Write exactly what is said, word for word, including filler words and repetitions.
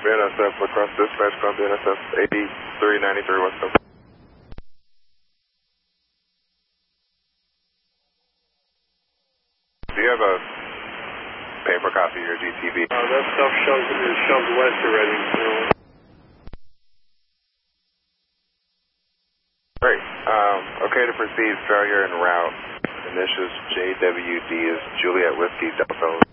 B N S F, across dispatch, from B N S F, eighty-three ninety-three, what's up? Do you have a paper copy of your G T V? Uh, that stuff shows, is shoved west already, so. Great. Um, okay to proceed, failure en route. Initials J W D is Juliet Whiskey Delta.